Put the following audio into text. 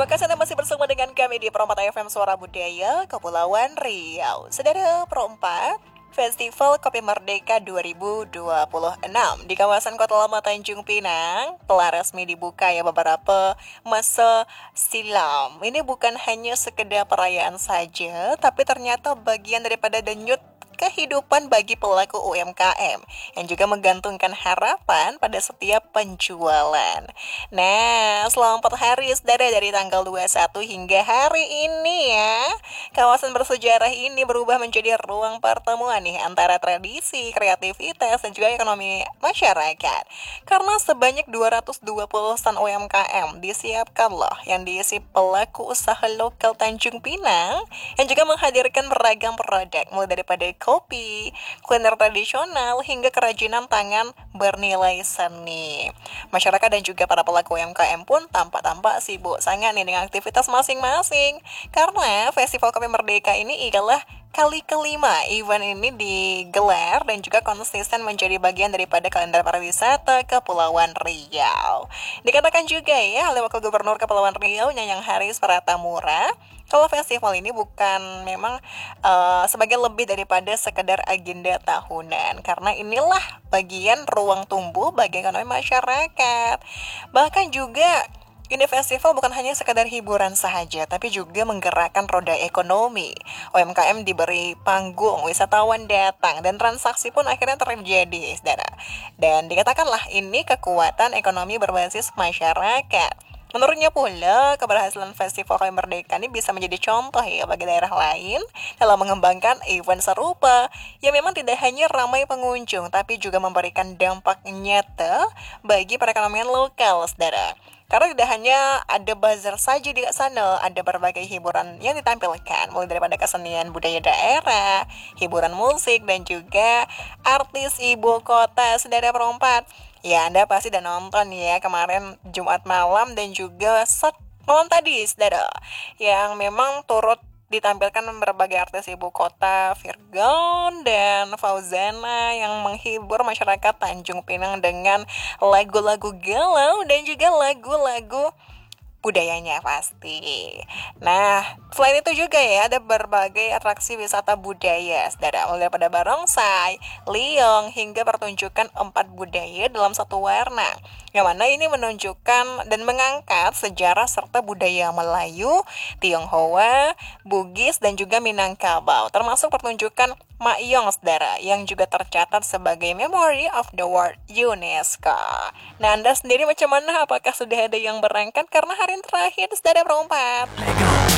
Terima kasih Anda masih bersama dengan kami di Pro 4 FM Suara Budaya Kepulauan Riau. Saudara Pro 4, Festival Kopi Merdeka 2026 di kawasan Kota Lama Tanjung Pinang telah resmi dibuka ya beberapa masa silam. Ini bukan hanya sekedar perayaan saja, tapi ternyata bagian daripada denyut kehidupan bagi pelaku UMKM yang juga menggantungkan harapan pada setiap penjualan. Nah, selama 4 hari saudara dari tanggal 21 hingga hari ini ya, kawasan bersejarah ini berubah menjadi ruang pertemuan nih antara tradisi, kreativitas, dan juga ekonomi masyarakat. Karena sebanyak 220 stand UMKM disiapkan loh yang diisi pelaku usaha lokal Tanjung Pinang yang juga menghadirkan beragam produk mulai daripada kopi, kuliner tradisional, hingga kerajinan tangan bernilai seni. Masyarakat dan juga para pelaku UMKM pun tampak sibuk sangat nih dengan aktivitas masing-masing. Karena Festival Kopi Merdeka ini adalah kali kelima event ini digelar dan juga konsisten menjadi bagian daripada kalender pariwisata Kepulauan Riau. Dikatakan juga ya oleh Wakil Gubernur Kepulauan Riau Nyanyang Haris Pratamura, kalau festival ini bukan memang sebagai lebih daripada sekedar agenda tahunan, karena inilah bagian ruang tumbuh bagi ekonomi masyarakat. Bahkan juga ini festival bukan hanya sekadar hiburan saja, tapi juga menggerakkan roda ekonomi. UMKM diberi panggung, wisatawan datang, dan transaksi pun akhirnya terjadi, saudara. Dan dikatakanlah ini kekuatan ekonomi berbasis masyarakat. Menurutnya pula, keberhasilan Festival Kopi Merdeka ini bisa menjadi contoh ya bagi daerah lain dalam mengembangkan event serupa yang memang tidak hanya ramai pengunjung, tapi juga memberikan dampak nyata bagi perekonomian lokal, saudara. Karena tidak hanya ada bazar saja di sana, ada berbagai hiburan yang ditampilkan, mulai daripada kesenian budaya daerah, hiburan musik, dan juga artis ibu kota, saudara perempat. Ya, Anda pasti udah nonton ya kemarin Jumat malam dan juga malam tadi, saudara, yang memang turut ditampilkan berbagai artis ibu kota, Virgon dan Fauzana yang menghibur masyarakat Tanjung Pinang dengan lagu-lagu galau dan juga lagu-lagu budayanya pasti. Nah, selain itu juga ya ada berbagai atraksi wisata budaya, saudara, mulai daripada barongsai, liong, hingga pertunjukan 4 budaya dalam satu warna. Yang mana ini menunjukkan dan mengangkat sejarah serta budaya Melayu, Tionghoa, Bugis, dan juga Minangkabau, termasuk pertunjukan Makyong, saudara, yang juga tercatat sebagai Memory of the World UNESCO. Nah, Anda sendiri macam mana? Apakah sudah ada yang berangkat? Karena hari terakhir, saudara perempat.